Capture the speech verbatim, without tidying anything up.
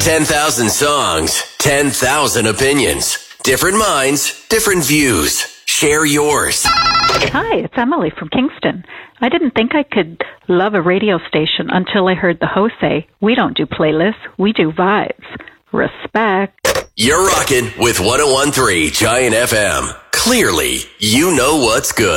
ten thousand songs, ten thousand opinions. Different minds, different views. Share yours. Hi, it's Emily from Kingston. I didn't think I could love a radio station until I heard the host say, we don't do playlists, we do vibes. Respect. You're rocking with one oh one point three Giant F M. Clearly, you know what's good.